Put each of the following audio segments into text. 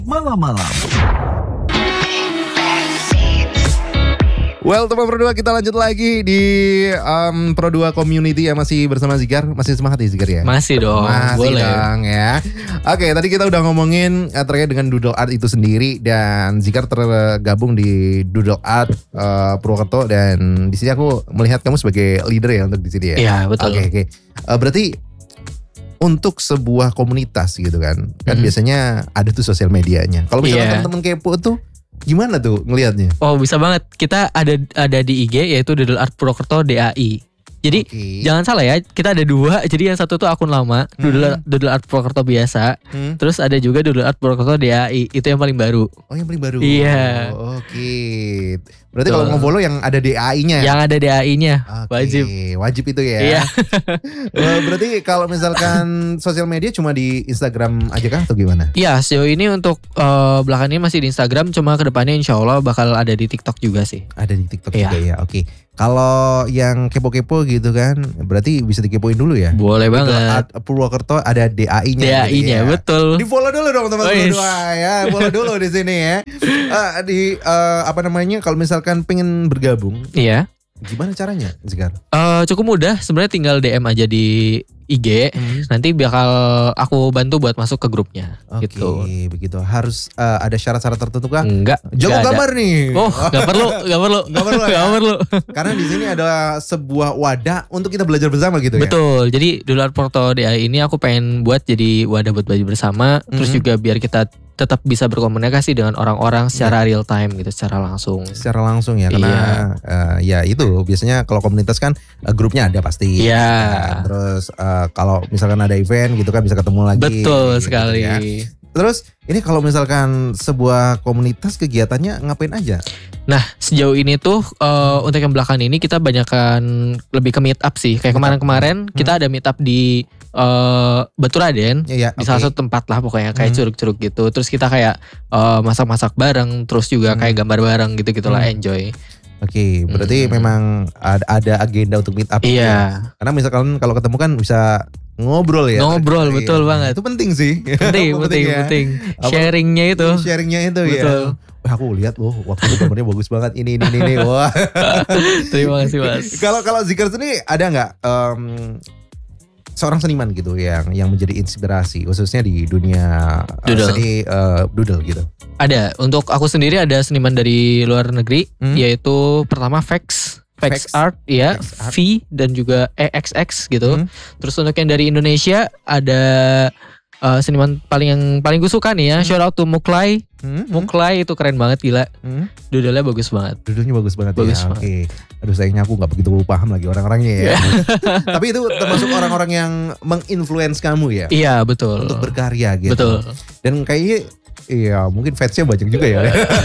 Malam-malam. Well, teman Pro 2 kita lanjut lagi di Pro 2 Community ya, masih bersama Zigar. Masih semangat ya Zigar ya? Masih dong, Masih boleh dong ya. Oke, tadi kita udah ngomongin terkait dengan Doodle Art itu sendiri, dan Zigar tergabung di Doodle Art Purwokerto, dan di sini aku melihat kamu sebagai leader ya untuk di sini ya. Iya, betul. Oke. Berarti untuk sebuah komunitas gitu kan biasanya ada tuh sosial medianya. Kalau misalnya teman-teman kepo tuh gimana tuh ngelihatnya? Oh, bisa banget. Kita ada di IG, yaitu Doodle Art Purwokerto DAI. Jadi jangan salah ya, kita ada dua. Jadi yang satu tuh akun lama, Doodle Art Purwokerto biasa. Terus ada juga Doodle Art Purwokerto DAI. Itu yang paling baru. Oh, yang paling baru. Iya. Oke. Berarti kalau mau follow yang ada DAI-nya. Yang ada DAI-nya. Oke, wajib itu ya. Iya. Berarti kalau misalkan sosial media cuma di Instagram aja kah atau gimana? Iya, sejauh ini untuk belakangan ini masih di Instagram, cuma kedepannya insya Allah bakal ada di TikTok juga sih. Ada di TikTok juga ya. Oke. Kalau yang kepo-kepo gitu kan, berarti bisa dikepoin dulu ya. Boleh banget. Purwokerto ada DAI-nya. DAI-nya, gitu ya. betul. Di follow dulu dong teman-teman berdua ya. Follow dulu di sini ya. Kalau misalkan pengen bergabung. Iya. Gimana caranya, Zigar? Cukup mudah, sebenarnya tinggal DM aja di IG. Nanti bakal aku bantu buat masuk ke grupnya. Oke, gitu. begitu. Harus ada syarat-syarat tertentu kah? Enggak. Jago gambar nih. Oh, nggak perlu. Nggak perlu. Karena di sini ada sebuah wadah untuk kita belajar bersama gitu ya. Betul. Jadi Doodle Art Purwokerto DAI ini aku pengen buat jadi wadah buat belajar bersama. Terus juga biar kita tetap bisa berkomunikasi dengan orang-orang secara real time gitu, secara langsung. Secara langsung ya, karena ya itu biasanya kalau komunitas kan grupnya ada pasti. Iya. Kan? Terus kalau misalkan ada event gitu kan bisa ketemu lagi. Betul gitu, sekali. Ya. Terus ini kalau misalkan sebuah komunitas kegiatannya ngapain aja? Nah, sejauh ini tuh untuk yang belakangan ini kita banyakkan lebih ke meet up sih. Kayak kemarin-kemarin kita ada meet up di Batu Raden, di salah satu tempat lah pokoknya, kayak curug-curug gitu. Terus kita kayak masak-masak bareng, terus juga kayak gambar bareng gitu-gitulah, enjoy. Oke, berarti memang ada agenda untuk meet up. Iya. Ya? Karena misalkan kalau ketemu kan bisa ngobrol ya. Ngobrol, betul banget. Itu penting sih. Penting. Sharingnya itu. Sharingnya itu betul. Ya. Wah, aku lihat loh waktu itu gambarnya bagus banget ini. Wah. Terima kasih Mas. Kalau Zigar sendiri ada nggak seorang seniman gitu yang menjadi inspirasi khususnya di dunia seni doodle gitu? Ada. Untuk aku sendiri ada seniman dari luar negeri, yaitu pertama Vex Art ya, V dan juga EXX gitu. Terus untuk yang dari Indonesia ada seniman yang paling gue suka nih ya, shout out to Muklai. Muklai itu keren banget, gila. Doodle-nya bagus banget. Doodle-nya bagus banget ya. Banget. Oke. Aduh, sayangnya aku gak begitu paham lagi orang-orangnya ya. Tapi itu termasuk orang-orang yang menginfluence kamu ya? Iya, betul. Untuk berkarya gitu. Betul. Dan kayaknya mungkin fansnya banyak juga ya.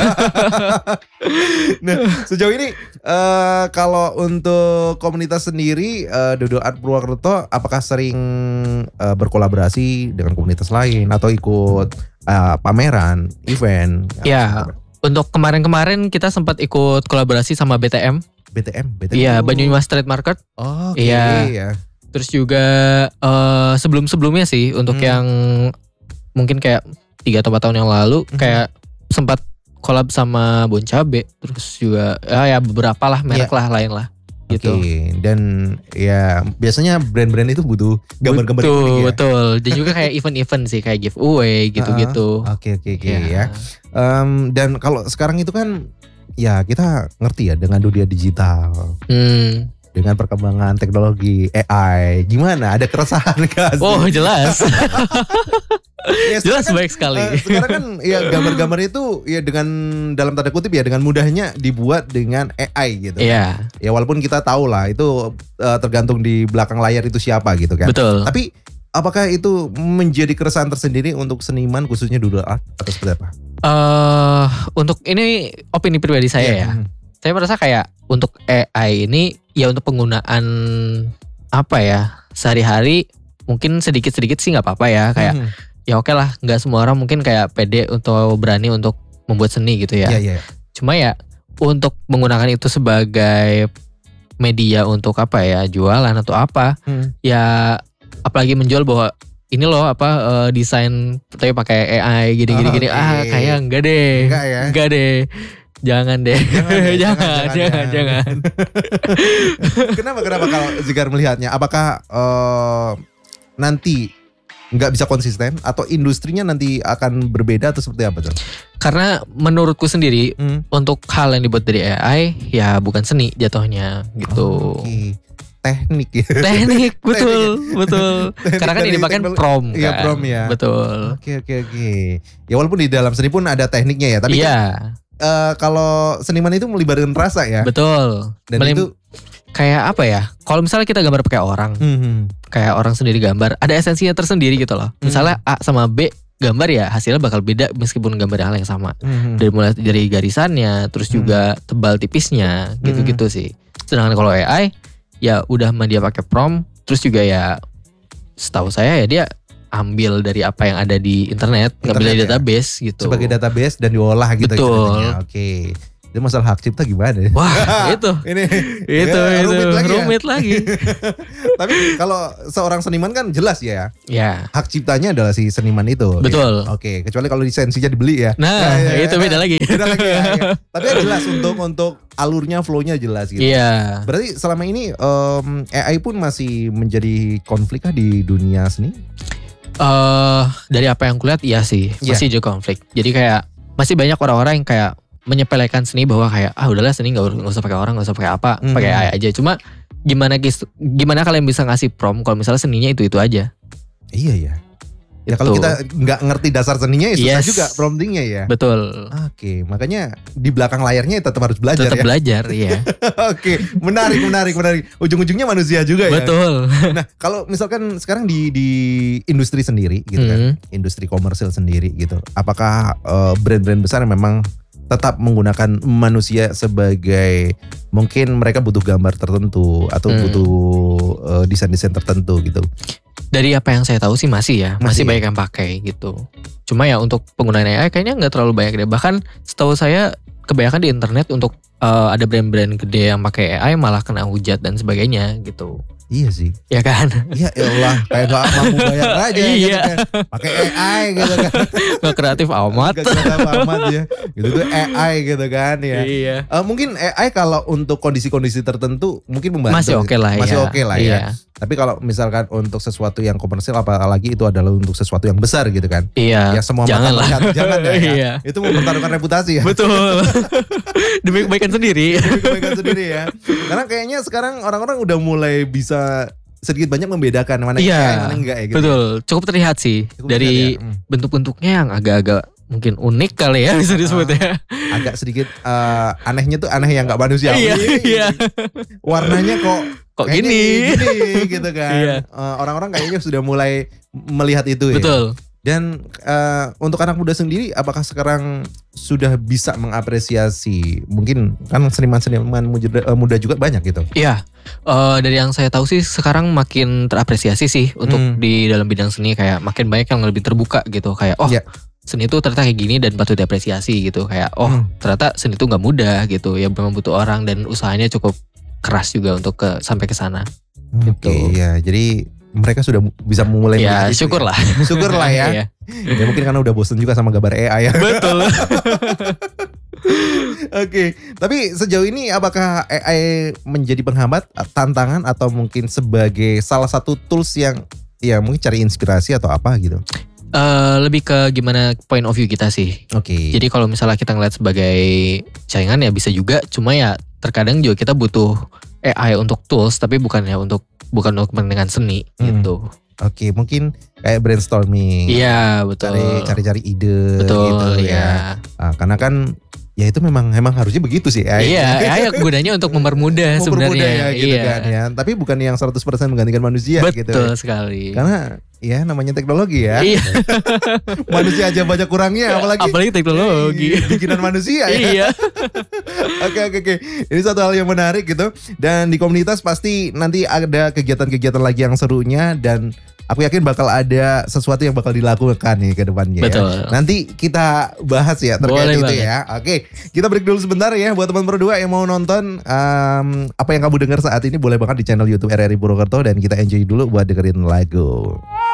Nah, sejauh ini kalau untuk komunitas sendiri Doodle Art Purwokerto apakah sering berkolaborasi dengan komunitas lain atau ikut pameran, event? Ya, untuk kemarin-kemarin kita sempat ikut kolaborasi sama BTM. Iya, Banyumas Street Market. Oh, iya. Terus juga sebelum-sebelumnya sih untuk yang mungkin kayak 3 atau 4 tahun yang lalu kayak sempat collab sama Bon Cabe, terus juga ya beberapa lah merek lah lain lah gitu. Dan ya biasanya brand-brand itu butuh gambar-gambar unik ya. Betul. Dan juga kayak event-event sih, kayak giveaway gitu-gitu. Oke ya. Dan kalau sekarang itu kan ya kita ngerti ya dengan dunia digital. Dengan perkembangan teknologi AI, gimana? Ada keresahan gak sih? Oh, jelas. Ya, jelas baik sekali. Sekarang kan ya gambar-gambar itu ya dengan dalam tanda kutip ya dengan mudahnya dibuat dengan AI gitu. Iya. Ya walaupun kita tahu lah itu tergantung di belakang layar itu siapa gitu kan. Betul. Tapi apakah itu menjadi keresahan tersendiri untuk seniman khususnya doodle art atau seperti apa? Untuk ini opini pribadi saya ya. Saya merasa kayak untuk AI ini ya untuk penggunaan apa ya sehari-hari mungkin sedikit-sedikit sih nggak apa-apa ya, kayak ya oke lah, nggak semua orang mungkin kayak pede atau berani untuk membuat seni gitu ya. Cuma ya untuk menggunakan itu sebagai media untuk apa ya, jualan atau apa, ya apalagi menjual bahwa ini loh desain tapi pakai AI gini. Oke. Kayak enggak deh. Enggak ya? Enggak deh. Jangan deh. Jangan. Kenapa kalau Zigar melihatnya? Apakah nanti nggak bisa konsisten atau industrinya nanti akan berbeda atau seperti apa tuh? Karena menurutku sendiri untuk hal yang dibuat dari AI ya bukan seni jatuhnya gitu. Oke. Teknik ya. Teknik betul. Karena kan ini pakai prom kan. Iya, prom ya. Betul. Oke. Ya walaupun di dalam seni pun ada tekniknya ya, tapi iya. Kalau seniman itu melibatkan rasa ya. Betul. Dan itu kayak apa ya? Kalau misalnya kita gambar pakai orang, kayak orang sendiri gambar, ada esensinya tersendiri gitu loh. Misalnya A sama B gambar ya hasilnya bakal beda meskipun gambar hal yang sama. Dari garisannya, terus juga tebal tipisnya, gitu-gitu sih. Sedangkan kalau AI ya udah dia pakai prompt, terus juga ya setahu saya ya dia ambil dari apa yang ada di internet ngambil dari database gitu. Sebagai database dan diolah gitu. Betul. Oke. Itu masalah hak cipta gimana? Wah, itu rumit lagi. Tapi kalau seorang seniman kan jelas ya. Ya. Hak ciptanya adalah si seniman itu. Betul. Ya. Oke, kecuali kalau lisensinya dibeli ya. Nah, itu beda lagi. Ya. Tapi yang jelas untuk alurnya, flow-nya jelas gitu. Iya. Berarti selama ini AI pun masih menjadi konflik kah di dunia seni? Dari apa yang kulihat iya sih, masih juga konflik. Jadi kayak masih banyak orang-orang yang kayak menyepelekan seni bahwa kayak udahlah seni nggak usah pakai orang, nggak usah pakai apa, pakai AI aja. Cuma gimana kalian bisa ngasih prompt kalau misalnya seninya itu aja? Iya ya. Ya kalau kita nggak ngerti dasar seninya ya susah juga promptingnya ya. Betul. Oke, makanya di belakang layarnya tetap harus belajar. Tetap belajar, iya. Oke, menarik. Ujung-ujungnya manusia juga ya. Betul. Nah, kalau misalkan sekarang di industri sendiri gitu kan, industri komersil sendiri gitu, apakah brand-brand besar memang tetap menggunakan manusia sebagai mungkin mereka butuh gambar tertentu atau butuh desain-desain tertentu gitu? Dari apa yang saya tahu sih masih banyak yang pakai gitu. Cuma ya untuk penggunaan AI kayaknya nggak terlalu banyak deh. Bahkan setahu saya kebanyakan di internet untuk ada brand-brand gede yang pakai AI malah kena hujat dan sebagainya gitu. Iya sih. Ya kan? Iya Allah, kayak gak mampu bayar aja gitu kan. Pakai AI gitu kan. Gak kreatif amat. Gak kreatif amat ya. Gitu tuh AI gitu kan ya. Iya. Mungkin AI kalau untuk kondisi-kondisi tertentu mungkin membantu. Masih oke lah ya. Masih oke lah ya. Iya. Tapi kalau misalkan untuk sesuatu yang komersil apalagi itu adalah untuk sesuatu yang besar gitu kan. Iya. Ya semua jangan lah. Jangan ya. Iya. Itu mempertaruhkan reputasi ya. Betul. Demi kebaikan sendiri. Demi kebaikan sendiri ya. Karena kayaknya sekarang orang-orang udah mulai bisa sedikit banyak membedakan mana AI mana enggak ya gitu. Betul. Cukup terlihat sih dari bentuk-bentuknya yang agak-agak mungkin unik kali ya bisa disebut ya. Agak sedikit anehnya tuh aneh yang gak manusiawi. Iya. Warnanya kok gini gitu kan. Orang-orang kayaknya sudah mulai melihat itu ya. Betul. Dan untuk anak muda sendiri apakah sekarang sudah bisa mengapresiasi, mungkin kan seniman-seniman muda juga banyak gitu. Iya, dari yang saya tahu sih sekarang makin terapresiasi sih untuk di dalam bidang seni, kayak makin banyak yang lebih terbuka gitu, kayak seni itu ternyata kayak gini dan patut diapresiasi gitu, kayak ternyata seni itu nggak mudah gitu, ya memang butuh orang dan usahanya cukup keras juga untuk sampai ke sana. Oke, iya, jadi mereka sudah bisa memulai. Ya syukurlah. Syukurlah ya. Ya mungkin karena udah bosen juga sama gambar AI ya. Betul. Oke, tapi sejauh ini apakah AI menjadi penghambat, tantangan atau mungkin sebagai salah satu tools yang ya mungkin cari inspirasi atau apa gitu? Lebih ke gimana point of view kita sih. Oke. Jadi kalau misalnya kita ngeliat sebagai saingan ya bisa juga, cuma ya terkadang juga kita butuh AI untuk tools tapi bukan untuk kepentingan seni gitu. Oke, mungkin kayak brainstorming. Iya, betul. Cari-cari ide betul, gitu ya. Karena kan ya itu memang harusnya begitu sih. Iya, gunanya untuk mempermudah sebenarnya. Ya, gitu kan ya. Tapi bukan yang 100% menggantikan manusia gitu. Betul sekali. Karena ya namanya teknologi ya. Iya. Manusia aja banyak kurangnya apalagi teknologi. Bikinan manusia ya. Iya. Oke. Ini satu hal yang menarik gitu. Dan di komunitas pasti nanti ada kegiatan-kegiatan lagi yang serunya dan aku yakin bakal ada sesuatu yang bakal dilakukan nih ke depannya. Betul. Ya. Nanti kita bahas ya terkait itu banget. ya. Oke, kita break dulu sebentar ya buat teman berdua yang mau nonton apa yang kamu dengar saat ini boleh banget di channel YouTube RRI Purwokerto dan kita enjoy dulu buat dengerin lagu.